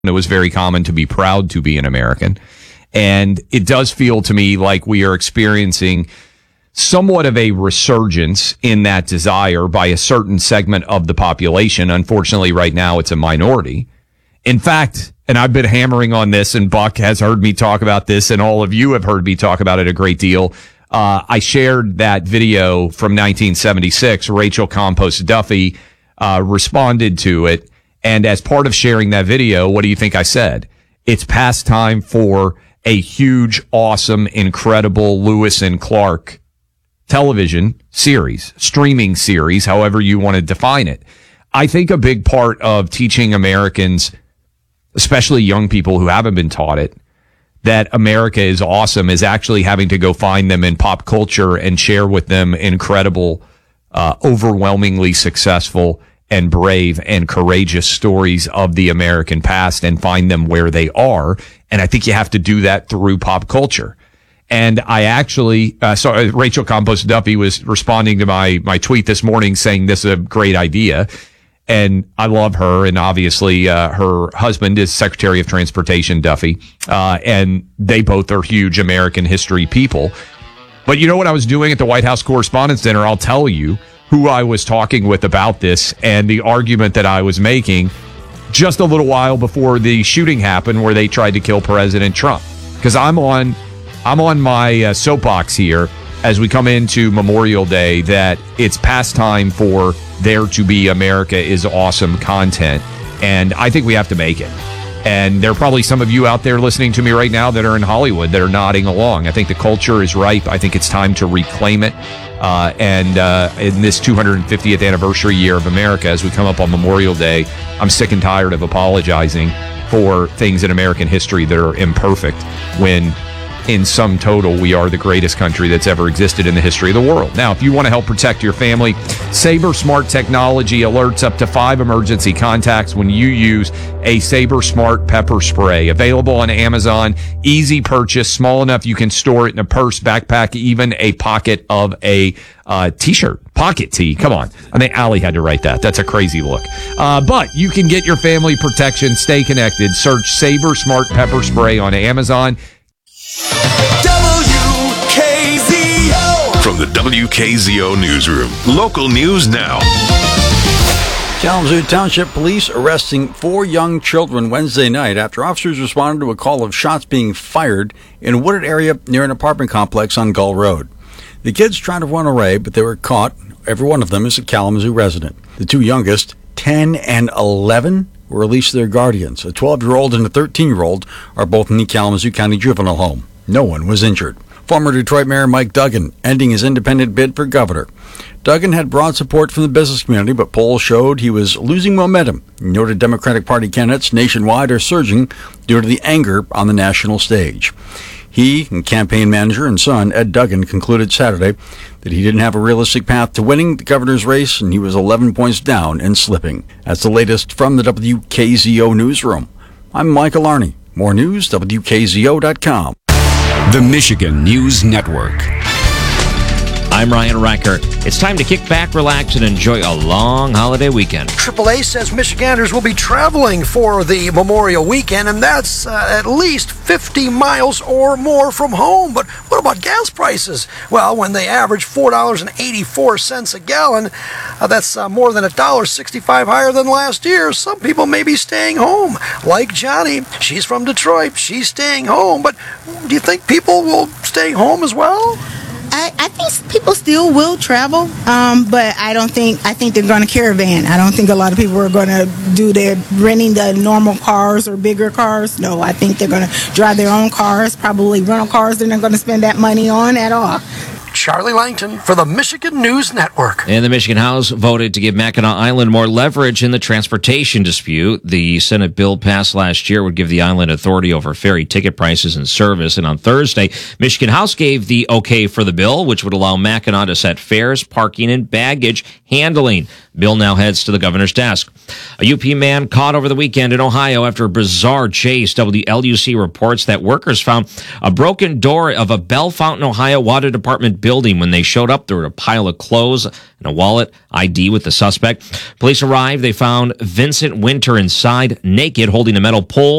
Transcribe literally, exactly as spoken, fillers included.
it was very common to be proud to be an American. And it does feel to me like we are experiencing somewhat of a resurgence in that desire by a certain segment of the population. Unfortunately, right now, it's a minority. In fact, and I've been hammering on this, and Buck has heard me talk about this, and all of you have heard me talk about it a great deal. Uh, I shared that video from nineteen seventy-six. Rachel Campos Duffy uh, responded to it. And as part of sharing that video, what do you think I said? It's past time for a huge, awesome, incredible Lewis and Clark television series, streaming series, however you want to define it. I think a big part of teaching Americans, especially young people who haven't been taught it, that America is awesome is actually having to go find them in pop culture and share with them incredible, uh, overwhelmingly successful and brave and courageous stories of the American past and find them where they are. And I think you have to do that through pop culture. And I actually, uh, so Rachel Campos Duffy was responding to my, my tweet this morning saying this is a great idea. And I love her. And obviously, uh, her husband is Secretary of Transportation Duffy. Uh, and they both are huge American history people. But you know what I was doing at the White House Correspondents' Dinner? I'll tell you who I was talking with about this and the argument that I was making just a little while before the shooting happened where they tried to kill President Trump. Because I'm on, I'm on my uh, soapbox here as we come into Memorial Day that it's past time for there to be America is awesome content. And I think we have to make it. And there are probably some of you out there listening to me right now that are in Hollywood that are nodding along. I think the culture is ripe. I think it's time to reclaim it. Uh, and uh, in this two hundred fiftieth anniversary year of America, as we come up on Memorial Day, I'm sick and tired of apologizing for things in American history that are imperfect when in sum total, we are the greatest country that's ever existed in the history of the world. Now, if you want to help protect your family, Sabre Smart Technology alerts up to five emergency contacts when you use a Sabre Smart pepper spray. Available on Amazon, easy purchase, small enough you can store it in a purse, backpack, even a pocket of a uh, t-shirt. Pocket tee. Come on. I think Allie had to write that. That's a crazy look. Uh, but you can get your family protection. Stay connected. Search Sabre Smart Pepper Spray on Amazon. W K Z O. From the W K Z O newsroom, local news now. Kalamazoo Township Police arresting four young children Wednesday night after officers responded to a call of shots being fired in a wooded area near an apartment complex on Gull Road. The kids tried to run away, but they were caught. Every one of them is a Kalamazoo resident. The two youngest, ten and eleven, were released to their guardians. A twelve-year-old and a thirteen-year-old are both in the Kalamazoo County Juvenile Home. No one was injured. Former Detroit Mayor Mike Duggan ending his independent bid for governor. Duggan had broad support from the business community, but polls showed he was losing momentum. He noted Democratic Party candidates nationwide are surging due to the anger on the national stage. He and campaign manager and son Ed Duggan concluded Saturday that he didn't have a realistic path to winning the governor's race, and he was eleven points down and slipping. That's the latest from the W K Z O newsroom. I'm Michael Arney. More news, W K Z O dot com. The Michigan News Network. I'm Ryan Reichert. It's time to kick back, relax, and enjoy a long holiday weekend. triple A says Michiganders will be traveling for the Memorial Weekend, and that's uh, at least fifty miles or more from home. But what about gas prices? Well, when they average four dollars and eighty-four cents a gallon, uh, that's uh, more than one dollar and sixty-five cents higher than last year. Some people may be staying home. Like Johnny, she's from Detroit. She's staying home. But do you think people will stay home as well? I, I think people still will travel, um, but I don't think, I think they're going to caravan. I don't think a lot of people are going to do their renting the normal cars or bigger cars. No, I think they're going to drive their own cars, probably rental cars they're not going to spend that money on at all. Charlie Langton for the Michigan News Network. And the Michigan House voted to give Mackinac Island more leverage in the transportation dispute. The Senate bill passed last year would give the island authority over ferry ticket prices and service. And on Thursday, Michigan House gave the okay for the bill, which would allow Mackinac to set fares, parking, and baggage handling. Bill now heads to the governor's desk. A U P man caught over the weekend in Ohio after a bizarre chase. W L U C reports that workers found a broken door of a Bellefontaine, Ohio water department building. When they showed up, there were a pile of clothes and a wallet, I D with the suspect. Police arrived. They found Vincent Winter inside, naked, holding a metal pole.